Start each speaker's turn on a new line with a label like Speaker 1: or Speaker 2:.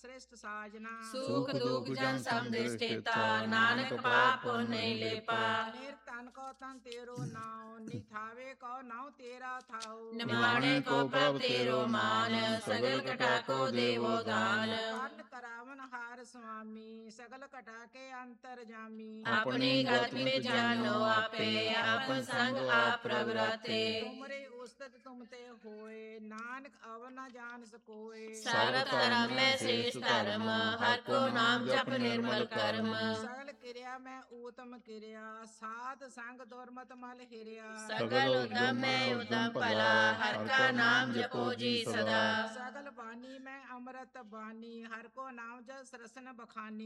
Speaker 1: श्रेष्ठ साजना।
Speaker 2: सुख दुख जन समदृष्टिता, नानक पाप पुण्य नहीं लेपा।
Speaker 1: मेर तन को तन तेरो नाव, निथावे को नाव तेरा थाओ।
Speaker 2: निमाणे को प्रभ तेरो मान, सगल कटा को देवो दान।
Speaker 1: कर्ण करावन हार स्वामी, सगल कटा के अंतर जामी।
Speaker 2: अपनी गत में जानो आपे, अपन संग आप रघुराते।
Speaker 1: तुमरे उस्तत तुम ते होए, नानक अव न जान सकोए।
Speaker 2: सर्व धर्म में श्रेष्ठ धर्म, हर को नाम जप निर्मल कर्म।
Speaker 1: सगल क्रिया में उत्तम क्रिया, साध संग दुर्मत मल हिरिया।
Speaker 2: सगल उद्यम में उद्यम भला, हर का नाम जपो जी सदा।
Speaker 1: सगल वाणी में अमृत बानी, हर को नाम जस रसन बखानी।